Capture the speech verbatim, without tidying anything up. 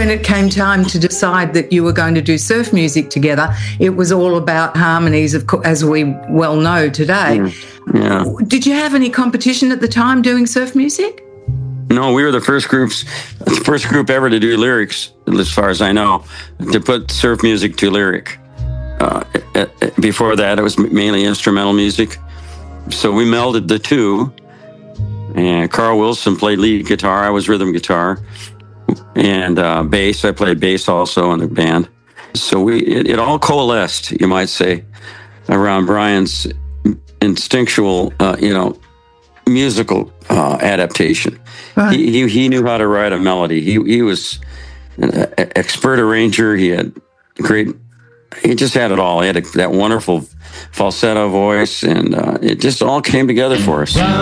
when it came time to decide that you were going to do surf music together, it was all about harmonies, of course, as we well know today. Mm, yeah. Did you have any competition at the time doing surf music? No, we were the first groups, the first group ever to do lyrics, as far as I know, to put surf music to lyric. Uh, before that, it was mainly instrumental music. So we melded the two. And Carl Wilson played lead guitar. I was rhythm guitar. And uh, bass. I played bass also in the band. So we it, it all coalesced, you might say, around Brian's instinctual, uh, you know, musical uh, adaptation. Right. He, he he knew how to write a melody. He he was an expert arranger. He had great. He just had it all. He had a, that wonderful falsetto voice, and uh, it just all came together for us.